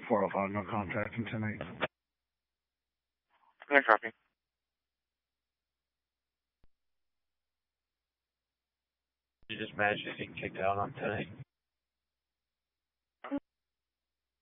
405, no contact in 10-8. No copy. You just managed to get kicked out on 10-8.